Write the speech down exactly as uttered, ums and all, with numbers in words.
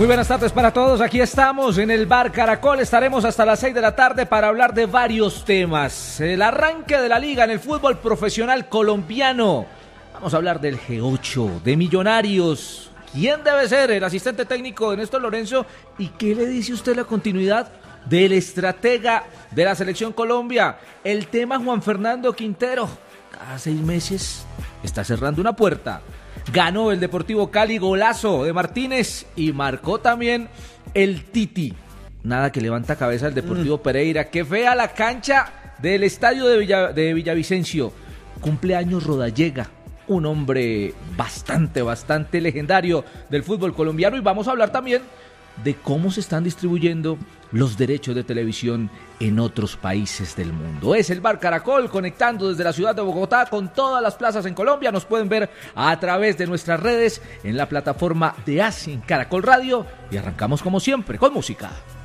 Muy buenas tardes para todos, aquí estamos en el Bar Caracol, estaremos hasta las seis de la tarde para hablar de varios temas. El arranque de la liga en el fútbol profesional colombiano, vamos a hablar del G ocho, de Millonarios, quién debe ser el asistente técnico de Néstor Lorenzo y qué le dice usted la continuidad del estratega de la Selección Colombia. El tema Juan Fernando Quintero, cada seis meses está cerrando una puerta. Ganó el Deportivo Cali, golazo de Martínez y marcó también el Titi. Nada que levanta cabeza el Deportivo mm. Pereira. Qué fea la cancha del estadio de, Villa, de Villavicencio. Cumpleaños Rodallega, un hombre bastante, bastante legendario del fútbol colombiano. Y vamos a hablar también de cómo se están distribuyendo los derechos de televisión en otros países del mundo. Es el Bar Caracol, conectando desde la ciudad de Bogotá con todas las plazas en Colombia. Nos pueden ver a través de nuestras redes en la plataforma de Asin Caracol Radio y arrancamos como siempre con música.